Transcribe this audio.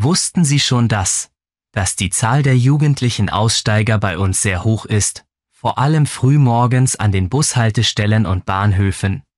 Wussten Sie schon dass die Zahl der jugendlichen Aussteiger bei uns sehr hoch ist, vor allem frühmorgens an den Bushaltestellen und Bahnhöfen?